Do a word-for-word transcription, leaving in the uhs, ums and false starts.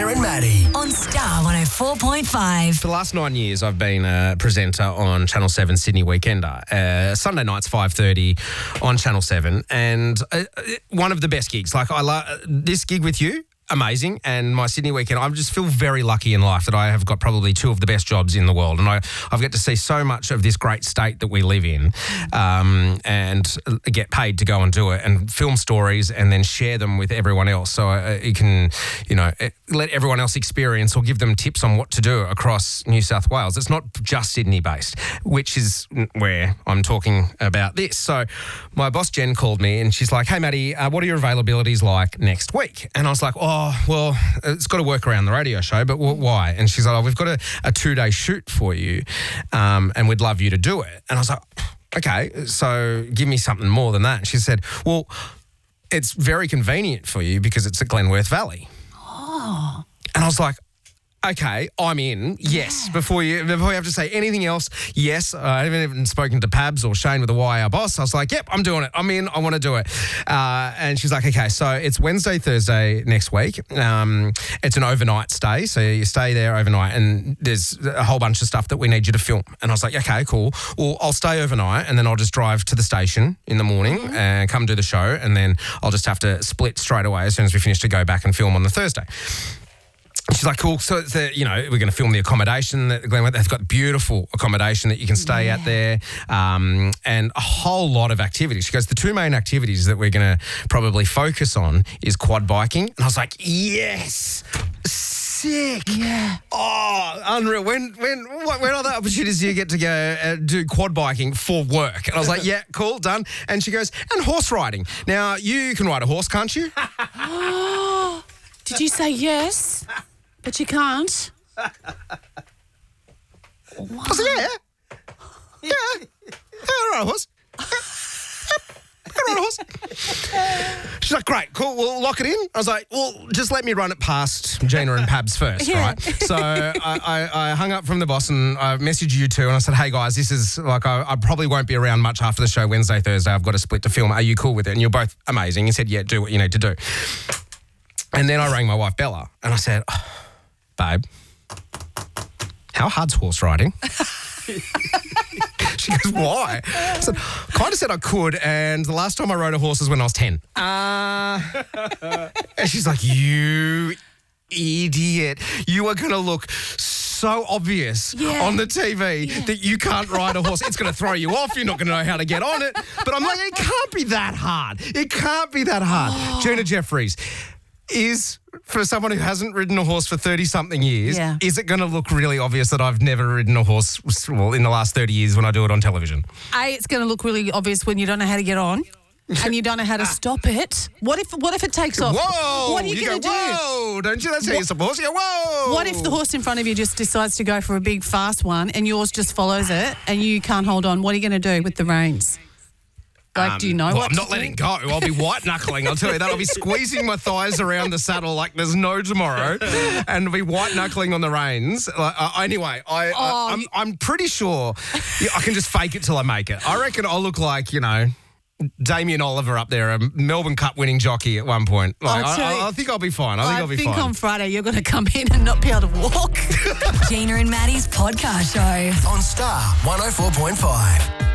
Jana and Maddie. On Star one oh four point five. For the last nine years, I've been a presenter on Channel seven Sydney Weekender. Uh, Sunday nights, five thirty on Channel seven. And uh, one of the best gigs. Like, I love this gig with you. Amazing. And my Sydney weekend, I just feel very lucky in life that I have got probably two of the best jobs in the world. And I, I've got to see so much of this great state that we live in um, and get paid to go and do it and film stories and then share them with everyone else. So uh, you can, you know, let everyone else experience or give them tips on what to do across New South Wales. It's not just Sydney based, which is where I'm talking about this. So my boss Jen called me and she's like, hey, Maddie, uh, what are your availabilities like next week? And I was like, oh, Oh, well, it's got to work around the radio show, but w- why? And she's like, oh, we've got a, a two-day shoot for you um, and we'd love you to do it. And I was like, okay, so give me something more than that. And she said, well, it's very convenient for you because it's at Glenworth Valley. Oh. And I was like, okay, I'm in. Yes. Yeah. Before you before you have to say anything else, yes. Uh, I haven't even spoken to Pabs or Shane with the Y R boss. I was like, yep, I'm doing it. I'm in. I want to do it. Uh, and she's like, okay, so it's Wednesday, Thursday next week. Um, it's an overnight stay. So you stay there overnight and there's a whole bunch of stuff that we need you to film. And I was like, okay, cool. Well, I'll stay overnight and then I'll just drive to the station in the morning mm-hmm. and come do the show. And then I'll just have to split straight away as soon as we finish to go back and film on the Thursday. She's like, cool. So, it's the, you know, we're going to film the accommodation that Glenworth. They've got beautiful accommodation that you can stay yeah. at there um, and a whole lot of activities. She goes, the two main activities that we're going to probably focus on is quad biking. And I was like, yes, sick. Yeah. Oh, unreal. When when when other opportunities do you get to go uh, do quad biking for work? And I was like, yeah, cool, done. And she goes, and horse riding. Now, you can ride a horse, can't you? Did you say yes? But you can't. Wow. I said, yeah. Yeah. Yeah, I ride a horse. I can ride a horse. She's like, great, cool, we'll lock it in. I was like, well, just let me run it past Gina and Pabs first, yeah. right? So I, I, I hung up from the boss and I messaged you two and I said, hey, guys, this is like, I, I probably won't be around much after the show Wednesday, Thursday. I've got a split to film. Are you cool with it? And you're both amazing. You said, yeah, do what you need to do. And then I rang my wife, Bella, and I said, oh, babe, how hard's horse riding? She goes, why? I said, kind of said I could, and the last time I rode a horse was when I was ten. Uh, and she's like, you idiot. You are going to look so obvious yeah. on the T V yeah. that you can't ride a horse. It's going to throw you off. You're not going to know how to get on it. But I'm like, it can't be that hard. It can't be that hard. Oh. Gina Jeffries, is, for someone who hasn't ridden a horse for thirty-something years, yeah. is it going to look really obvious that I've never ridden a horse, well, in the last thirty years when I do it on television? A, it's going to look really obvious when you don't know how to get on and you don't know how to stop it. What if What if it takes off? Whoa! What are you, you going to do? Whoa! Don't you? That's how you stop a horse. You go, whoa! What if the horse in front of you just decides to go for a big, fast one and yours just follows it and you can't hold on? What are you going to do with the reins? Like, um, do you know well, what I'm not to letting do? go. I'll be white knuckling. I'll tell you that. I'll be squeezing my thighs around the saddle like there's no tomorrow, and I'll be white knuckling on the reins. Like, uh, anyway, I, Oh, I I'm, you- I'm pretty sure yeah, I can just fake it till I make it. I reckon I'll look like, you know, Damien Oliver up there, a Melbourne Cup winning jockey at one point. Like, I'll tell I, you- I, I think I'll be fine. I think I I'll be think fine. on Friday you're going to come in and not be able to walk. Jana and Maddie's podcast show. On Star one oh four point five.